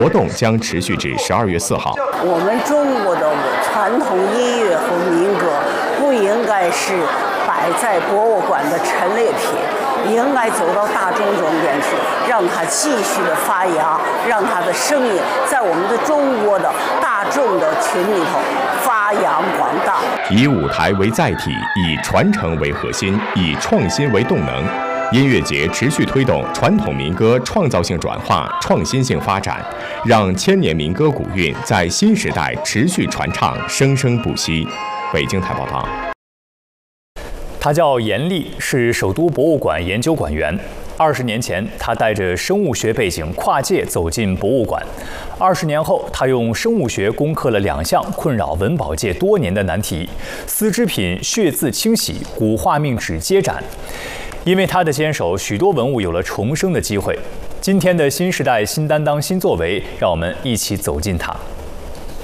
活动将持续至12月4号。 我们中国的传统音乐和民歌不应该是摆在博物馆的陈列品，应该走到大众中间去，让它继续的发扬，让它的声音在我们的中国的大众的群里头发扬光大。 以舞台为载体，以传承为核心，以创新为动能。音乐节持续推动传统民歌创造性转化、创新性发展，让千年民歌古韵在新时代持续传唱，生生不息。北京台报道。 他叫严丽，是首都博物馆研究馆员。20年前，他带着生物学背景跨界走进博物馆。20年后，他用生物学攻克了2项困扰文保界多年的难题：丝织品血渍清洗、古画命纸接展。因为他的坚守，许多文物有了重生的机会。今天的新时代新担当新作为，让我们一起走进它。